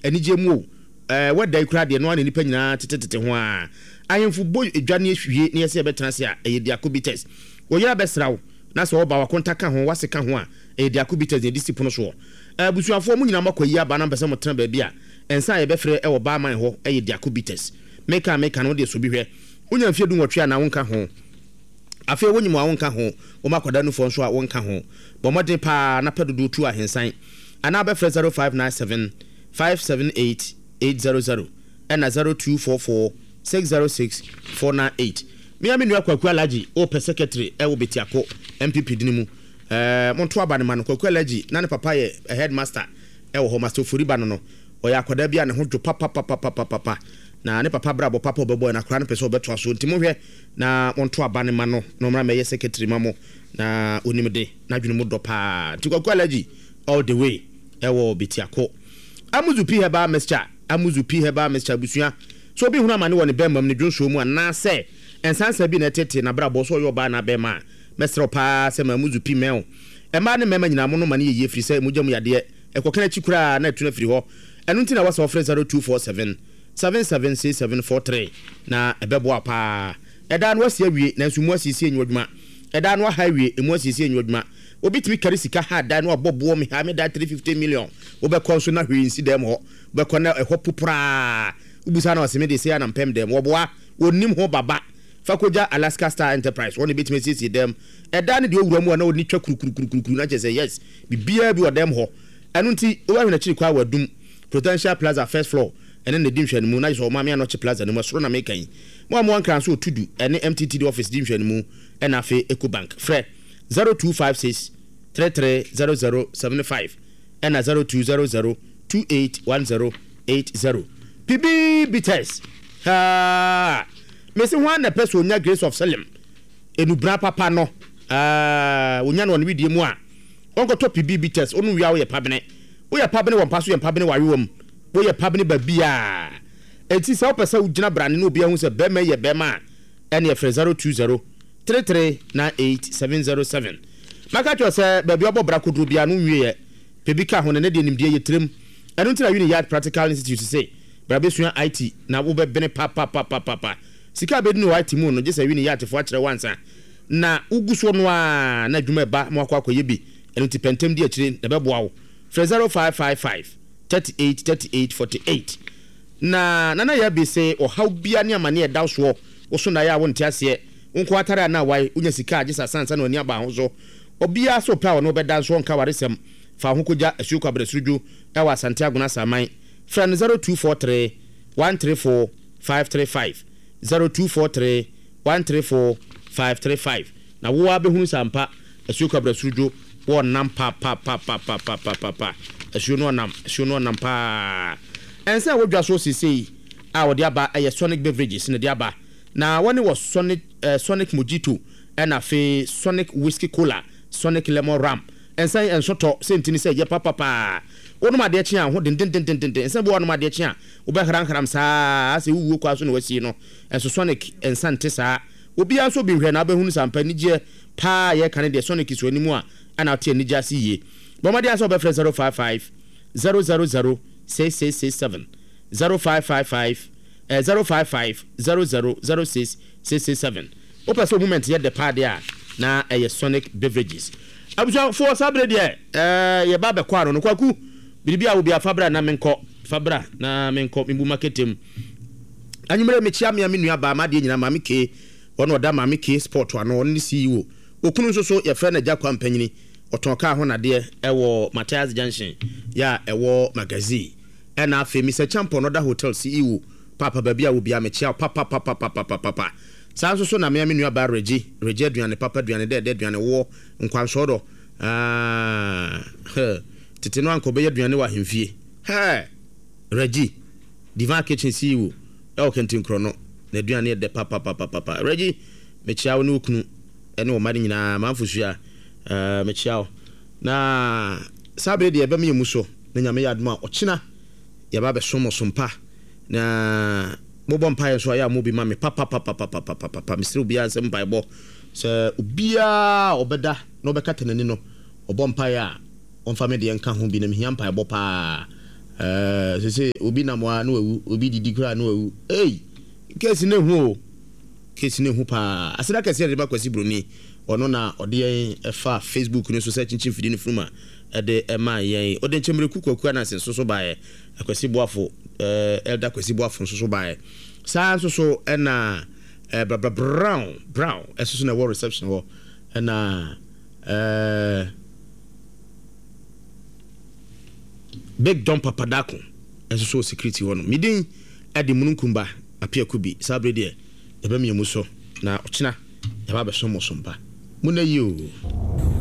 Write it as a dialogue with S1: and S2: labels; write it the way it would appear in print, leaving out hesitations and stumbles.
S1: anigye mu wada ikura de no an nipa nyina tetete ho a ayemfo bo edwane ahwie ne yese betena se a diakobites wo yira besrawo na so oba wakonta ka ho waseka ho a diakobites de discipline so busuafo mu nyina makoyi aba na mpese mo tena ba bia ensa ye befre e wo ba man ho diakobites meka no de so bi hwe unya mfie du nwotwe na wonka ho afi wonyimu awonka ho wo makoda no fo nso a wonka ho bomode pa na pedodo tu ahensan ana befre 0597 578 800 and 0244 606 498. Me nua kwaku alaji o pe secretary e wo betiako MPP dinimu monto aba ne man kwaku alaji na ne papa ye headmaster e wo master furiba no o ya akoda bia ne ho dwo papa na ne papa brabo papa obebo na kra ne pese obeto aso ntimo hwe na monto aba ne man no mra me ye secretary mamo na onimde na dwene mu do pa ti kwaku alaji all the way e wo betiako amuzupi heba Mr. Busua so bi huna mane woni bemam ne dwonso mu ana se ensansa bi na tete na brabo so yo ba na bema mesro pa se mamuzupi meo e ma ne mema nyina mo no mane ye firi se mujam yade ekokana chikura na tuna firi ho enu ntina wasa ofre 0247 776743 na ebebo apa eda no wasi awie na nsumu asisi enwadwuma eda no highway emu asisi enwadwuma obitimi kari sika ha da no abobo me ha me da 350 million obekọ so na hwinsi dem ho obekọ na eho popra ubusa na waseme de se na mpem dem woboa onim ho baba fakoja Alaska Star Enterprise woni bitimi sisi dem eda ne de owuramu na oni twa kurukuru na chese yes bibia bi odem ho enu nti owa hwe na chiri kwa wadum Potential Plaza first floor ene ne dimhwan mu na so ma me anoche plaza ne mo soro na mekan mo ankran so otudu ene MTT office dimhwan mu ena fe Ecobank frɛ 0256 330075 and 0200 281080 PB Bites Messi one na person nya Grace of Salem enubra papa no onya no wi die mu a onko to PB Bites onu wi a wo ye pabene won paso ye pabene wari wom wo ye pabene ba bia enti se wo pesa ugina brane no bia hu se bema ye bema ene ye 020 3398707 maka cho se baby obo bra kodru bia no wie pebi ka ho ne de nimdie yetrem enu ntira uni yard practical institute say brabe sua IT na wo be bene papa sika be no IT mu no je se uni yard fo akere wansa na uguso no a na dwuma ba mo akwakoye bi enu ti pentem di akire na be boa wo 0555 3848 na ya be say o how bia ne amane e daw so wo so na ya wo ntiase unko atare na wai unya sika agisa sansa na oni aba ho so obia so pra no be dan so nka waresem fa ho koja asuo kwabresuju e wa Santiago na saman friend 0243 134 535 0243 134 535 na wo abehunu sampa asuo kwabresuju wo nam pa asuo no nam pa ense wo dwa so sisi a wo dia ba Sonic Beverages ne dia ba na woni was Sonic Mojito and fe Sonic Whiskey Cola Sonic Lemon Ram ensan ensoto sentini se ye papa wonu ma de chia ho den ensan bo wonu ma de chia wo be hran saa se wuwo kwa so no wasi no enso Sonic ensan te saa obi anso bi hwe na abehunu sampa nigye pa ye kan de Sonic so animu a ana te nigye asiye bomade aso be 055 000 6667 0555 055 000667 opeso moment ye de pade a na Sonic Beverages abuja for sabre de ye ba be kwaro no kwaku biribi a obi afabra na menko mbu marketem anyumere mechia me nua ba ma de nyina ma meke ono da ma meke sport ano on CEO okunu so ye frɛ na Jakwa mpanyini otonka ho na de ewo Matias Junction ya ewo magazine ena afi Mr Champion Oda Hotel CEO papa babia obi a mechia papa sanso so na me nua ba Regi aduane papa aduane de aduane wo nkwanso do tete no anko be aduane wa hemfie Regi Divan Kitchen CEO e kentin krono na aduane de papa Regi mechia wo no kunu ene o mari nyina manfusua mechia na sabre de ebe me muso na nyame yadoma ochina ya ba be sompa na mobo mpaye so ya mobi mame papa Mr. Ubia se mpaye bo se ubia obeda no be katenani no obo mpaye a onfa me de nka ho bi na mehia mpaye bo pa say obi na mo no obi didi kura no hey case ne hu pa aseda kase de ba kwasi broni ono na ode fa Facebook no so search chin fidi no fruma de ma yen ode nchemre kukwaku na sen so bae akwasi boafo elder kwasi boafo so bae sa so na brown eso na war reception ho na Big Don Papadako eso security ho no midin ade mununkumba apia kubi sabre de ebe miemu so na ochina ya ba be so mo so mpa muna yi o